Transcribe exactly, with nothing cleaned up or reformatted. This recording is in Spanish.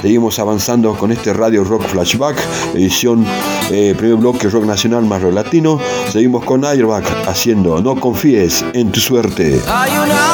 Seguimos avanzando con este Radio Rock Flashback, edición eh, primer bloque rock nacional más rock latino. Seguimos con Airbag haciendo No confíes en tu suerte. Hay una